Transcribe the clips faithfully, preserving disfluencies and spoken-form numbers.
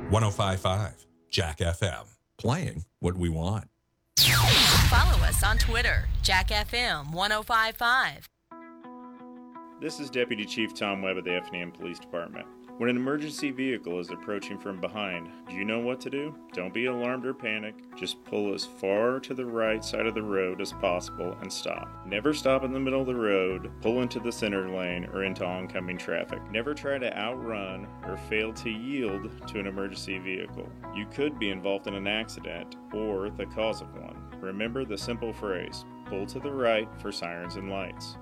one oh five point five Jack F M, playing what we want. Follow us on Twitter, Jack F M one oh five point five. This is Deputy Chief Tom Webb of the Effingham Police Department. When an emergency vehicle is approaching from behind, do you know what to do? Don't be alarmed or panic. Just pull as far to the right side of the road as possible and stop. Never stop in the middle of the road, pull into the center lane, or into oncoming traffic. Never try to outrun or fail to yield to an emergency vehicle. You could be involved in an accident or the cause of one. Remember the simple phrase, pull to the right for sirens and lights.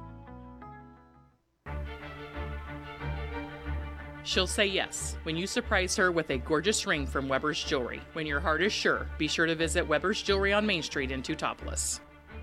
She'll say yes when you surprise her with a gorgeous ring from Weber's Jewelry. When your heart is sure, be sure to visit Weber's Jewelry on Main Street in Teutopolis.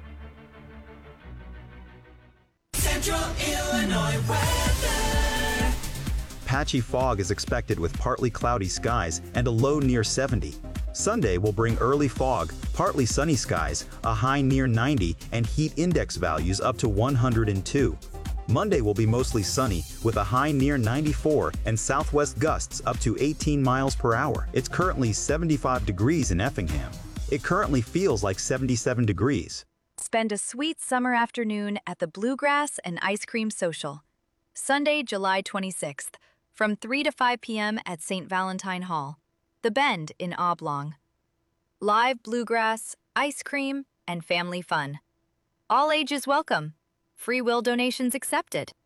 Central Illinois weather. Patchy fog is expected with partly cloudy skies and a low near seventy. Sunday will bring early fog, partly sunny skies, a high near ninety, and heat index values up to one hundred two. Monday will be mostly sunny with a high near ninety-four and southwest gusts up to eighteen miles per hour. It's currently seventy-five degrees in Effingham. It currently feels like seventy-seven degrees. Spend a sweet summer afternoon at the Bluegrass and Ice Cream Social. Sunday, July twenty-sixth, from three to five p m at Saint Valentine Hall, The Bend in Oblong. Live bluegrass, ice cream, and family fun. All ages welcome. Free will donations accepted.